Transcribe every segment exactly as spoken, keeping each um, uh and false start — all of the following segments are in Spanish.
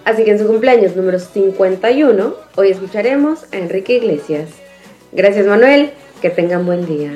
Así que en su cumpleaños número cincuenta y uno, hoy escucharemos a Enrique Iglesias. Gracias, Manuel, que tengan buen día.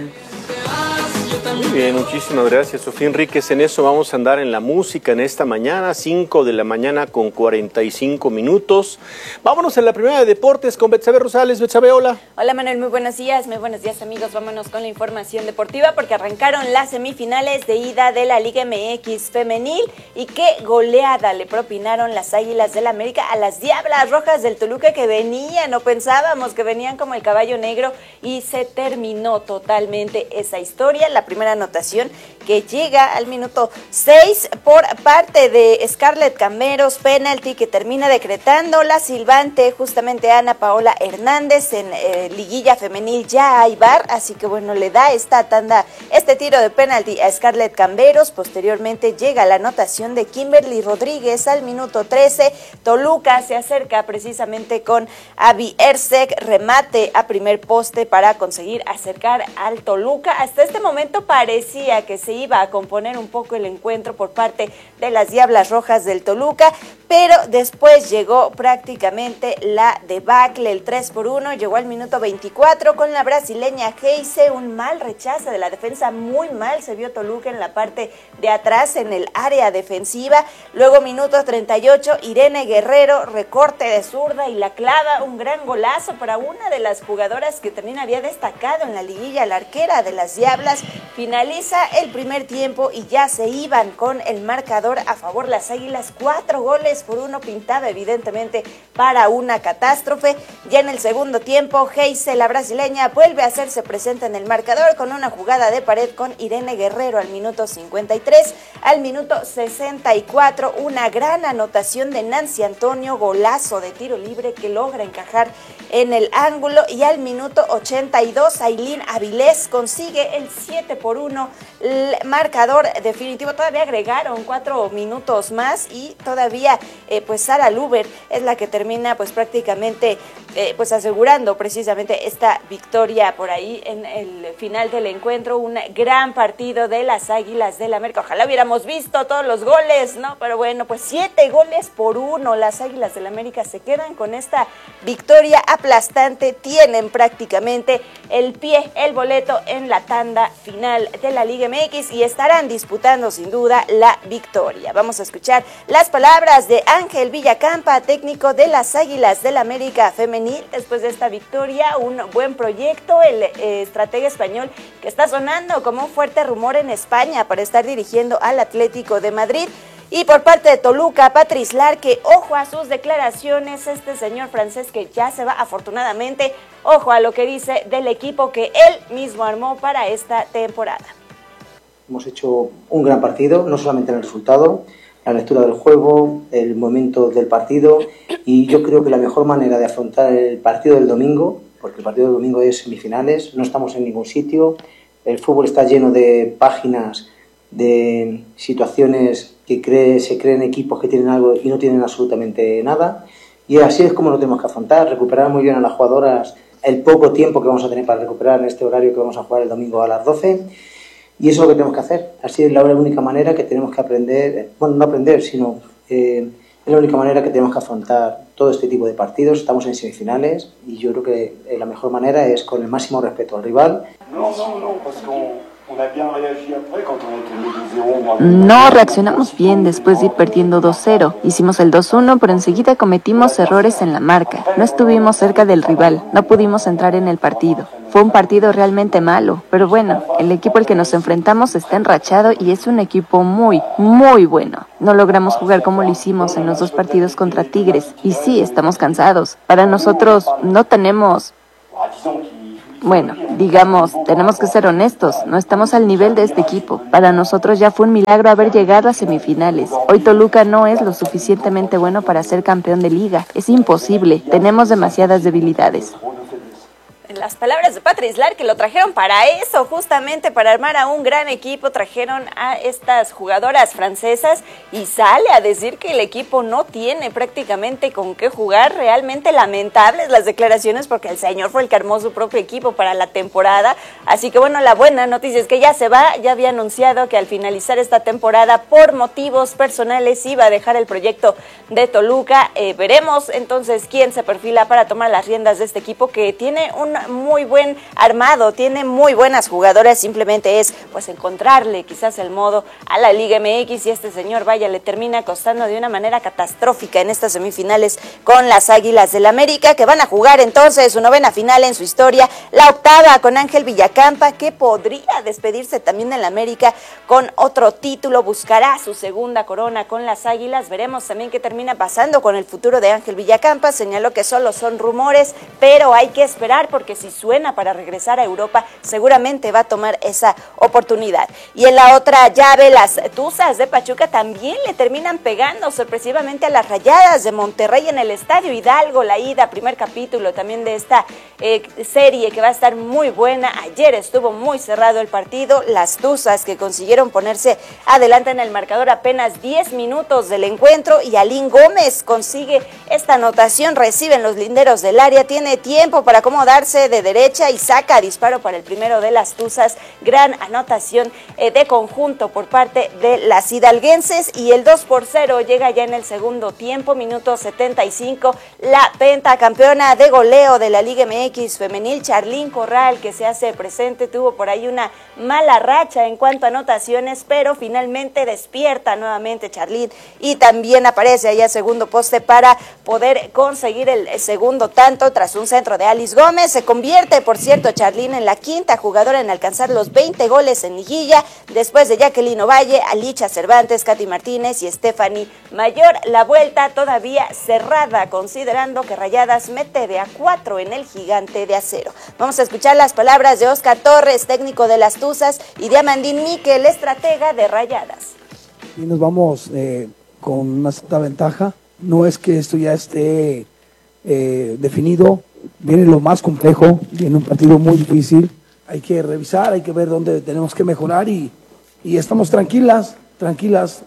Muy bien, muchísimas gracias, Sofía Enríquez. En eso vamos a andar en la música en esta mañana, cinco de la mañana con cuarenta y cinco minutos. Vámonos a la primera de deportes con Betsabe Rosales. Betsabe, hola. Hola, Manuel, muy buenos días, muy buenos días, amigos. Vámonos con la información deportiva porque arrancaron las semifinales de ida de la Liga M X femenil y qué goleada le propinaron las Águilas del América a las Diablas Rojas del Toluca, que venían, o pensábamos que venían como el caballo negro, y se terminó totalmente esa historia. La primera anotación que llega al minuto seis por parte de Scarlett Camberos, penalti que termina decretando la silbante justamente Ana Paola Hernández. En eh, liguilla femenil ya hay V A R, así que bueno, le da esta tanda, este tiro de penalti a Scarlett Camberos. Posteriormente llega la anotación de Kimberly Rodríguez al minuto trece. Toluca se acerca precisamente con Abby Erceg, remate a primer poste para conseguir acercar al Toluca. Hasta este momento parecía que se iba a componer un poco el encuentro por parte de las Diablas Rojas del Toluca, pero después llegó prácticamente la debacle, el tres por uno, llegó al minuto veinticuatro con la brasileña Heise, un mal rechazo de la defensa, muy mal se vio Toluca en la parte de atrás, en el área defensiva. Luego minuto treinta y ocho, Irene Guerrero, recorte de zurda y la clava, un gran golazo para una de las jugadoras que también había destacado en la liguilla, la arquera de las Diablas. Finaliza el primer tiempo y ya se iban con el marcador a favor las Águilas, cuatro goles por uno, pintaba evidentemente para una catástrofe. Ya en el segundo tiempo, Heise, la brasileña, vuelve a hacerse presente en el marcador con una jugada de pared con Irene Guerrero al minuto cincuenta y tres. Al minuto sesenta y cuatro, una gran anotación de Nancy Antonio, golazo de tiro libre que logra encajar en el ángulo. Y al minuto ochenta y dos, Ailín Avilés consigue el siete por uno, el marcador definitivo. Todavía agregaron cuatro minutos más y todavía eh, pues Sara Luber es la que termina pues prácticamente eh, pues asegurando precisamente esta victoria por ahí en el final del encuentro. Un gran partido de las Águilas del América. Ojalá hubiéramos visto todos los goles, ¿no? Pero bueno, pues siete goles por uno. Las Águilas del América se quedan con esta victoria aplastante. Tienen prácticamente el pie, el boleto en la tanda final de la Liga M X y estarán disputando sin duda la victoria. Vamos a escuchar las palabras de Ángel Villacampa, técnico de las Águilas del América femenil, después de esta victoria. Un buen proyecto, el eh, estratega español que está sonando como un fuerte rumor en España para estar dirigiendo al Atlético de Madrid. Y por parte de Toluca, Patrice Larque, ojo a sus declaraciones, este señor francés que ya se va afortunadamente, ojo a lo que dice del equipo que él mismo armó para esta temporada. Hemos hecho un gran partido, no solamente en el resultado, la lectura del juego, el momento del partido, y yo creo que la mejor manera de afrontar el partido del domingo, porque el partido del domingo es semifinales, no estamos en ningún sitio, el fútbol está lleno de páginas, de situaciones que cree, se creen equipos que tienen algo y no tienen absolutamente nada, y así es como lo tenemos que afrontar, recuperar muy bien a las jugadoras el poco tiempo que vamos a tener para recuperar en este horario que vamos a jugar el domingo a las doce, y eso es lo que tenemos que hacer. Así es la única manera que tenemos que aprender, bueno, no aprender, sino eh, es la única manera que tenemos que afrontar todo este tipo de partidos. Estamos en semifinales y yo creo que eh, la mejor manera es con el máximo respeto al rival. No, no, no, porque No reaccionamos bien después de ir perdiendo dos cero. Hicimos el dos uno, pero enseguida cometimos errores en la marca. No estuvimos cerca del rival, no pudimos entrar en el partido. Fue un partido realmente malo, pero bueno, el equipo al que nos enfrentamos está enrachado y es un equipo muy, muy bueno. No logramos jugar como lo hicimos en los dos partidos contra Tigres. Y sí, estamos cansados. Para nosotros no tenemos... Bueno, digamos, tenemos que ser honestos, no estamos al nivel de este equipo. Para nosotros ya fue un milagro haber llegado a semifinales. Hoy Toluca no es lo suficientemente bueno para ser campeón de liga. Es imposible, tenemos demasiadas debilidades. las palabras de Patri Islar, que lo trajeron para eso, justamente para armar a un gran equipo. Trajeron a estas jugadoras francesas y sale a decir que el equipo no tiene prácticamente con qué jugar. Realmente lamentables las declaraciones, porque el señor fue el que armó su propio equipo para la temporada. Así que bueno, la buena noticia es que ya se va. Ya había anunciado que al finalizar esta temporada, por motivos personales, iba a dejar el proyecto de Toluca. Eh, veremos entonces quién se perfila para tomar las riendas de este equipo, que tiene un muy buen armado, tiene muy buenas jugadoras. Simplemente es pues encontrarle quizás el modo a la Liga M X, y este señor, vaya, le termina costando de una manera catastrófica en estas semifinales con las Águilas del América, que van a jugar entonces su novena final en su historia, la octava con Ángel Villacampa, que podría despedirse también del América con otro título, buscará su segunda corona con las Águilas. Veremos también qué termina pasando con el futuro de Ángel Villacampa. Señaló que solo son rumores, pero hay que esperar, porque si suena para regresar a Europa, seguramente va a tomar esa oportunidad. Y en la otra llave, las Tuzas de Pachuca también le terminan pegando sorpresivamente a las Rayadas de Monterrey en el Estadio Hidalgo. La ida, primer capítulo también de esta eh, serie, que va a estar muy buena. Ayer estuvo muy cerrado el partido. Las Tuzas, que consiguieron ponerse adelante en el marcador apenas diez minutos del encuentro, y Alín Gómez consigue esta anotación. Reciben los linderos del área, tiene tiempo para acomodarse de derecha y saca disparo para el primero de las Tuzas. Gran anotación eh, de conjunto por parte de las hidalguenses, y el dos por cero llega ya en el segundo tiempo, minuto setenta y cinco. La pentacampeona de goleo de la Liga M X femenil, Charlín Corral, que se hace presente, tuvo por ahí una mala racha en cuanto a anotaciones, pero finalmente despierta nuevamente Charlín y también aparece allá segundo poste para poder conseguir el segundo tanto tras un centro de Alice Gómez. Se convierte, por cierto, Charlín en la quinta jugadora en alcanzar los veinte goles en liguilla, después de Jacqueline Ovalle, Alicia Cervantes, Katy Martínez y Stephanie Mayor. La vuelta todavía cerrada, considerando que Rayadas mete de a cuatro en el Gigante de Acero. Vamos a escuchar las palabras de Oscar Torres, técnico de las Tuzas, y de Amandín Miquel, estratega de Rayadas. Y nos vamos eh, con una cierta ventaja. No es que esto ya esté eh, definido, viene lo más complejo, viene un partido muy difícil. Hay que revisar, hay que ver dónde tenemos que mejorar, y, y estamos tranquilas, tranquilas.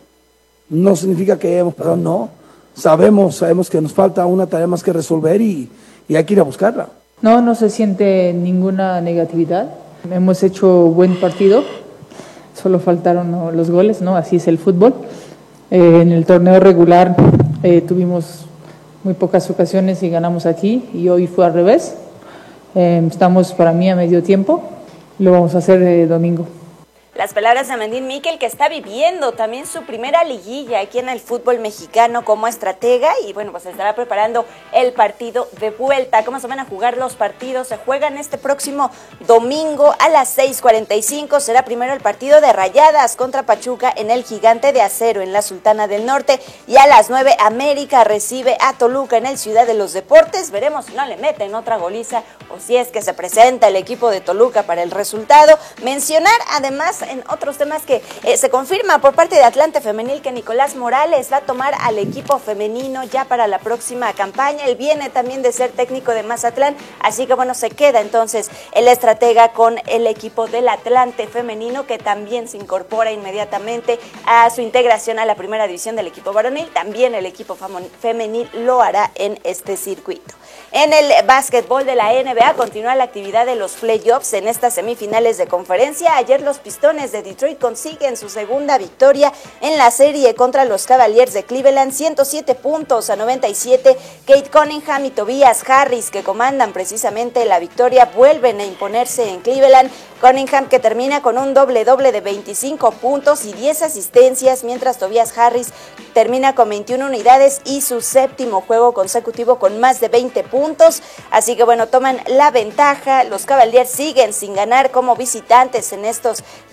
No significa que hemos pasado, no. Sabemos, sabemos que nos falta una tarea más que resolver, y, y hay que ir a buscarla. No, no se siente ninguna negatividad. Hemos hecho buen partido, solo faltaron ¿no? los goles, ¿no? Así es el fútbol. Eh, en el torneo regular eh, tuvimos muy pocas ocasiones y ganamos aquí, y hoy fue al revés. Eh, estamos para mí a medio tiempo, lo vamos a hacer eh, domingo. Las palabras de Amandín Miquel, que está viviendo también su primera liguilla aquí en el fútbol mexicano como estratega, y bueno, pues estará preparando el partido de vuelta. ¿Cómo se van a jugar los partidos? Se juegan este próximo domingo a las seis cuarenta y cinco. Será primero el partido de Rayadas contra Pachuca en el Gigante de Acero en la Sultana del Norte, y a las nueve América recibe a Toluca en el Ciudad de los Deportes. Veremos si no le meten otra goliza, o si es que se presenta el equipo de Toluca para el resultado. Mencionar además en otros temas que eh, se confirma por parte de Atlante Femenil que Nicolás Morales va a tomar al equipo femenino ya para la próxima campaña. Él viene también de ser técnico de Mazatlán, así que bueno, se queda entonces el estratega con el equipo del Atlante Femenino, que también se incorpora inmediatamente a su integración a la primera división del equipo varonil. También el equipo femenil lo hará en este circuito. En el básquetbol de la N B A continúa la actividad de los playoffs en estas semifinales de conferencia. Ayer los Pistones de Detroit consiguen su segunda victoria en la serie contra los Cavaliers de Cleveland, ciento siete puntos a noventa y siete. Kate Cunningham y Tobias Harris, que comandan precisamente la victoria, vuelven a imponerse en Cleveland. Cunningham, que termina con un doble doble de veinticinco puntos y diez asistencias, mientras Tobias Harris termina con veintiuna unidades y su séptimo juego consecutivo con más de veinte puntos. Así que bueno, toman la ventaja. Los Cavaliers siguen sin ganar como visitantes en estos playoffs.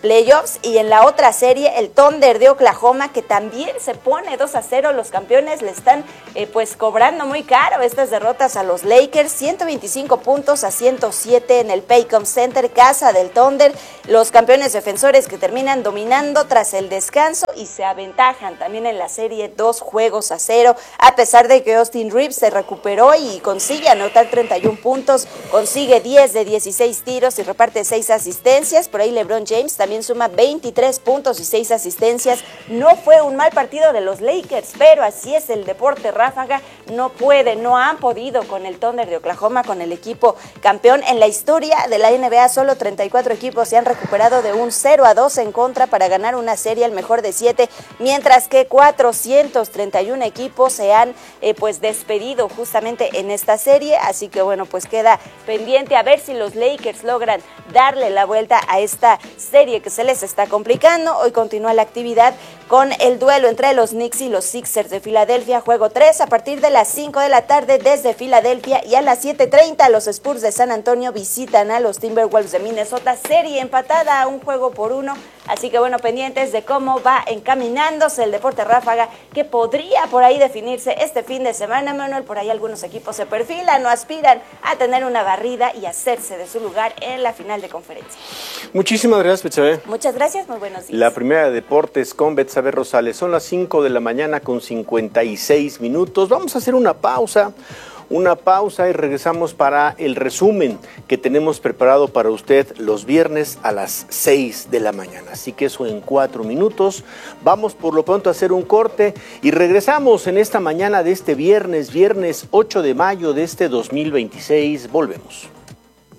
playoffs. Y en la otra serie, el Thunder de Oklahoma, que también se pone dos a cero, los campeones le están eh, pues cobrando muy caro estas derrotas a los Lakers, ciento veinticinco puntos a ciento siete en el Paycom Center, casa del Thunder, los campeones defensores que terminan dominando tras el descanso y se aventajan también en la serie dos juegos a cero, a pesar de que Austin Reeves se recuperó y consigue anotar treinta y un puntos, consigue diez de dieciséis tiros y reparte seis asistencias. Por ahí LeBron James también suma veintitrés puntos y seis asistencias. No fue un mal partido de los Lakers, pero así es el deporte ráfaga, no puede, no han podido con el Thunder de Oklahoma, con el equipo campeón. En la historia de la N B A solo treinta y cuatro equipos se han recuperado de un cero a dos en contra para ganar una serie al mejor de siete, mientras que cuatrocientos treinta y uno equipos se han eh, pues despedido justamente en esta serie, así que bueno, pues queda pendiente a ver si los Lakers logran darle la vuelta a esta serie que se les está complicando. Hoy continúa la actividad con el duelo entre los Knicks y los Sixers de Filadelfia, juego tres a partir de las cinco de la tarde desde Filadelfia, y a las siete treinta los Spurs de San Antonio visitan a los Timberwolves de Minnesota, serie empatada a un juego por uno, así que bueno, pendientes de cómo va encaminándose el deporte ráfaga, que podría por ahí definirse este fin de semana, Manuel. Por ahí algunos equipos se perfilan o aspiran a tener una barrida y hacerse de su lugar en la final de conferencia. Muchísimas gracias, Betsabe. Muchas gracias, muy buenos días. La primera de deportes con Betsabe Rosales. Son las cinco de la mañana con cincuenta y seis minutos. Vamos a hacer una pausa. Una pausa y regresamos para el resumen que tenemos preparado para usted los viernes a las seis de la mañana. Así que eso en cuatro minutos. Vamos por lo pronto a hacer un corte y regresamos en esta mañana de este viernes, viernes ocho de mayo de este dos mil veintiséis. Volvemos.